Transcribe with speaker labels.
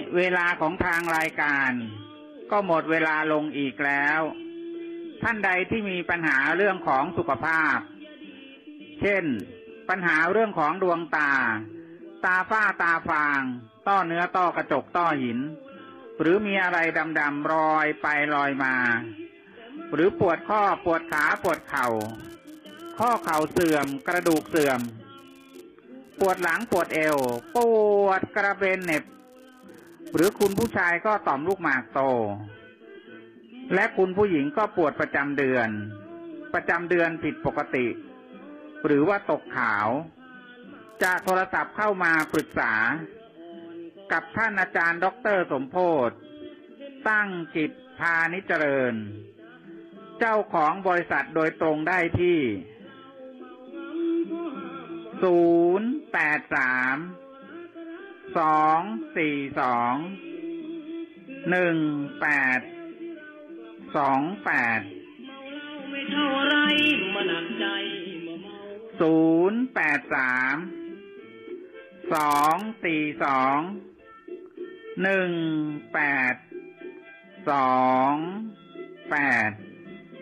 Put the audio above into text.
Speaker 1: เวลาของทางรายการก็หมดเวลาลงอีกแล้วท่านใดที่มีปัญหาเรื่องของสุขภาพเช่นปัญหาเรื่องของดวงตาฝ้าตาฟางต้อเนื้อต้อกระจกต้อหินหรือมีอะไรดำๆลอยไปลอยมาหรือปวดข้อปวดขาปวดเข่าข้อเข่าเสื่อมกระดูกเสื่อมปวดหลังปวดเอวปวดกระเบนเหน็บหรือคุณผู้ชายก็ต่อมลูกหมากโตและคุณผู้หญิงก็ปวดประจำเดือนผิดปกติหรือว่าตกขาวจะโทรศัพท์เข้ามาปรึกษากับท่านอาจารย์ดร.สมโพธิ์ตั้งจิตพานิจเจริญเจ้าของบริษัทโดยตรงได้ที่083-242-1828